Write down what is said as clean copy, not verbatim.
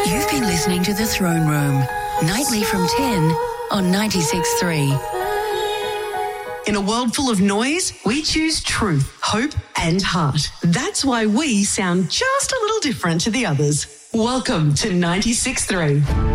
You've been listening to The Throne Room, nightly from 10 on 96.3. In a world full of noise, we choose truth, hope and heart. That's why we sound just a little different to the others. Welcome to 96.3.